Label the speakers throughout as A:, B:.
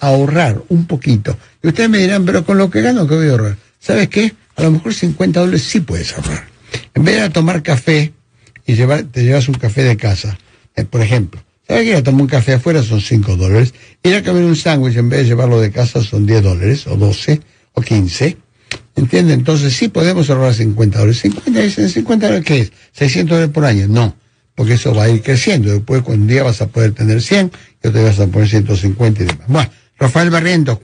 A: ahorrar un poquito. Y ustedes me dirán, pero con lo que gano, ¿qué voy a ahorrar? ¿Sabes qué? A lo mejor $50 sí puedes ahorrar. En vez de tomar café y te llevas un café de casa, por ejemplo, ¿sabes que ir a tomar un café afuera son $5? Ir a comer un sándwich en vez de llevarlo de casa son $10, o 12, o 15. ¿Entiendes? Entonces sí podemos ahorrar $50. ¿50 qué es? ¿$600 por año? No, porque eso va a ir creciendo. Después, un día vas a poder tener 100, y otro día vas a poner 150 y demás. Bueno, Rafael Barrientos,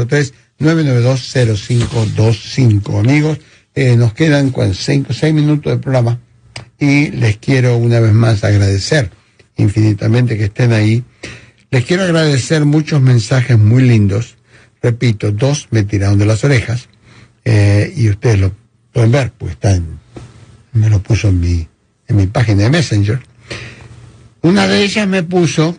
A: 403-992-0525. Amigos, nos quedan 6 minutos de programa y les quiero una vez más agradecer infinitamente que estén ahí. Les quiero agradecer muchos mensajes muy lindos. Repito, 2 me tiraron de las orejas. Y ustedes lo pueden ver, pues me lo puso en mi página de Messenger. Una de ellas me puso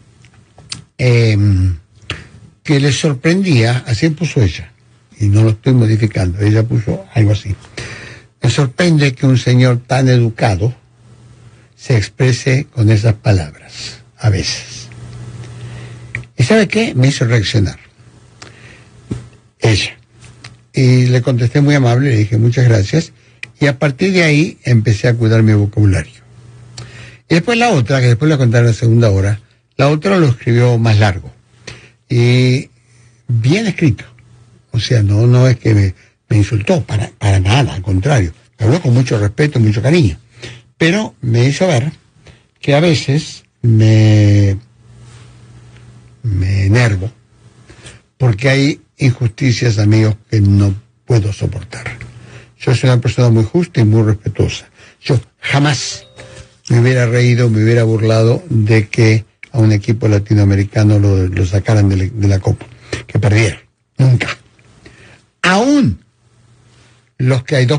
A: que les sorprendía, así puso ella, y no lo estoy modificando, ella puso algo así: me sorprende que un señor tan educado se exprese con esas palabras, a veces. ¿Y sabe qué? Me hizo reaccionar ella. Y le contesté muy amable, le dije muchas gracias, y a partir de ahí empecé a cuidar mi vocabulario. Y después la otra, que después la contaré en la segunda hora, la otra lo escribió más largo y bien escrito. O sea, no es que me insultó, para nada, al contrario, me habló con mucho respeto y mucho cariño, pero me hizo ver que a veces me enervo porque hay injusticias, amigos, que no puedo soportar. Yo soy una persona muy justa y muy respetuosa. Yo jamás me hubiera reído, me hubiera burlado de que a un equipo latinoamericano lo sacaran de la Copa, que perdiera. Nunca. Aún los que hay dos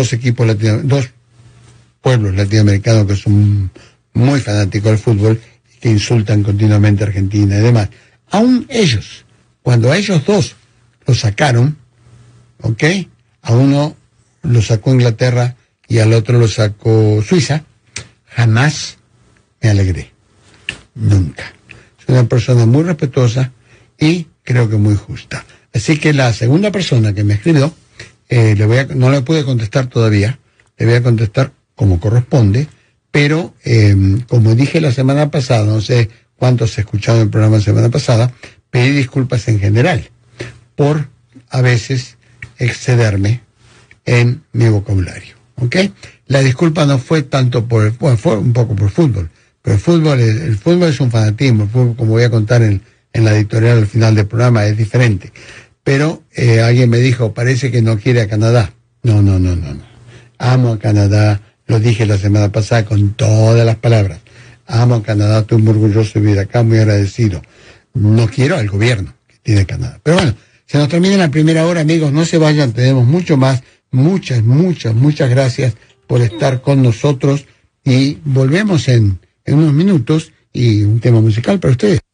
A: pueblos latinoamericanos que son muy fanáticos del fútbol y que insultan continuamente a Argentina y demás. Aún ellos, cuando a ellos dos lo sacaron, ¿ok? A uno lo sacó Inglaterra y al otro lo sacó Suiza, jamás me alegré. Nunca. Soy una persona muy respetuosa y creo que muy justa. Así que la segunda persona que me escribió, no le pude contestar todavía, le voy a contestar como corresponde, pero como dije la semana pasada, no sé cuántos escucharon el programa la semana pasada, pedí disculpas en general por a veces excederme en mi vocabulario, ¿ok? La disculpa no fue tanto fue un poco por fútbol, pero el fútbol es un fanatismo. El fútbol, como voy a contar en la editorial al final del programa, es diferente. Pero alguien me dijo, parece que no quiere a Canadá. No. Amo a Canadá, lo dije la semana pasada con todas las palabras. Amo a Canadá, estoy muy orgulloso de vivir acá, muy agradecido. No quiero al gobierno que tiene Canadá. Pero bueno, se nos termina la primera hora, amigos, no se vayan, tenemos mucho más. Muchas gracias por estar con nosotros y volvemos en unos minutos y un tema musical para ustedes.